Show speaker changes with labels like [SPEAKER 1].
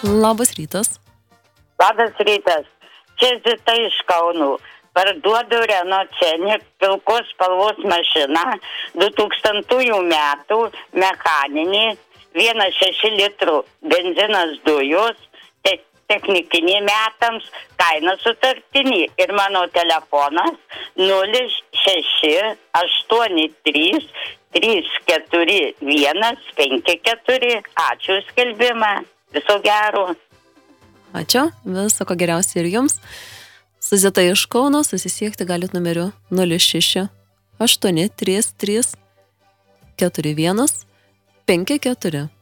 [SPEAKER 1] Labas rytas.
[SPEAKER 2] Labas rytas. Čia Zita iš Kauno. Parduodu Renault Scenic pilkos spalvos mašiną 2000 metų mechaninį 1,6 litrų benzinas dujos, technikinį metams, kaina sutartinį ir mano telefonas 0683341554. Ačiū skelbimą. Viso gero.
[SPEAKER 1] Ačiū, viso ko geriausia ir jums. Su Zita iš Kauno susisiekti galit numeriu 0683341554.